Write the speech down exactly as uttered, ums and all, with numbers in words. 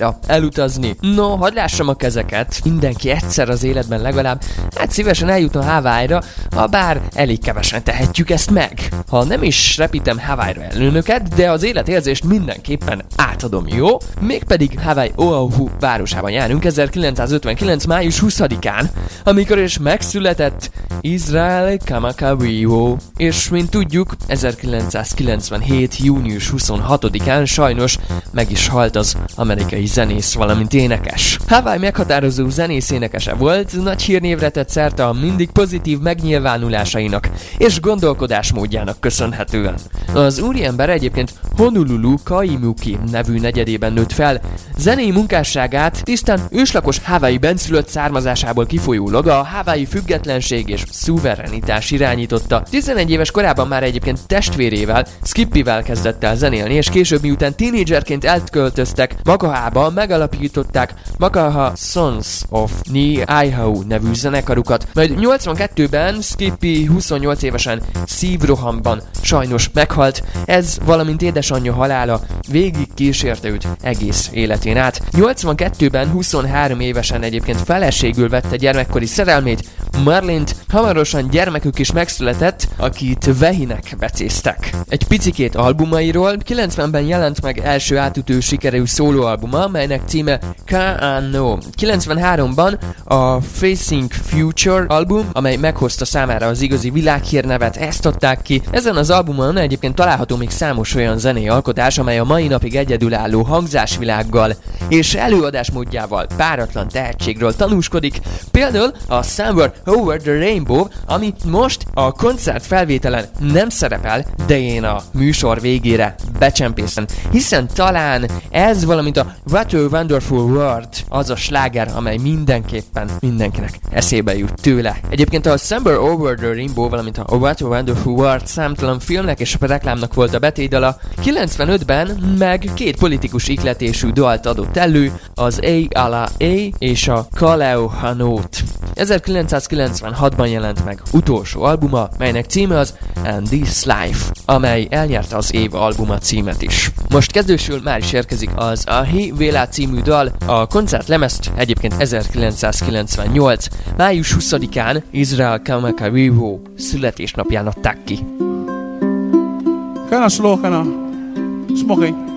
Hawaii-ra elutazni. No, hadd lássam a kezeket. Mindenki egyszer az életben legalább, hát szívesen eljutna Hawaii-ra, ha bár elég kevesen tehetjük ezt meg. Ha nem is repítem Hawaii-ra előnöket, de az életérzést mindenképpen átadom, jó? Mégpedig Hawaii Oahu városában járunk ezerkilencszázötvenkilenc. május huszadikán, amikor is megszületett Israel Kamakawiwo. És mint tudjuk, ezerkilencszázkilencvenhét. június huszonhatodikán sajnos meg is halt az amerikai zenész, valamint énekes. Hawaii meghatározó zenész énekese volt, nagy hírnévre tett szert a mindig pozitív megnyilvánulásainak és gondolkodásmódjának köszönhetően. Az úriember egyébként Honolulu Kaimuki nevű negyedében nőtt fel. Zenei munkásságát tisztán őslakos Hawaii benszülött származásából kifolyólag a Hawaii függetlenség és szuverenitás irányította. tizenegy éves korában már egyébként testvérével, Skippyvel kezdett el zenélni, és később, miután tínédzserként elköltöztek Makahába, megalapították Makaha Sons of Niihau nevű zenekarukat. Majd nyolcvankettőben Skippy huszonnyolc évesen szívrohamban sajnos meghalt, ez valamint édesanyja halála végig kísérte őt egész életén át. nyolcvankettőben huszonhárom évesen egyébként feleségül vette gyermekkori szerelmét, Marlint, hamarosan gyermekük is megszületett, akit Vehinek becéztek. Egy picikét albumairól, kilencvenben jelent meg első átütő sikerű szólóalbuma, melynek címe Ka'ano. kilencvenháromban a Facing Future album, amely meghozta számára az igazi világhírnevet, ezt adták ki. Ezen az albumon egyébként található még számos olyan zenei alkotás, amely a mai napig egyedülálló hangzásvilággal és előadásmódjával páratlan tehetségről tanúskodik. Például a Somewhere Over the Rainbow, ami most a koncert felvételen nem szerepel, de én a műsor végére becsempészem, hiszen talán ez, valamint a What a Wonderful World az a sláger, amely mindenképpen mindenkinek eszébe jut tőle. Egyébként a Somewhere Over the Rainbow, valamint a What a Wonderful World számtalan filmnek és reklámnak volt a betétdala. kilencvenötben meg két politikus ihletésű dalt adott elő, az A Ala A és a Kaleo Hanót. ezerkilencszázkilencvenhatban jelent meg utolsó albuma, melynek címe az And This Life, amely elnyerte az év albuma címet is. Most kezdősül már is érkezik az Ahi Vela című dal, a koncertlemezt egyébként ezerkilencszázkilencvennyolc. május huszadikán Israel Kamakawiwo születésnapján adták ki. Kinda slow, kinda smoking.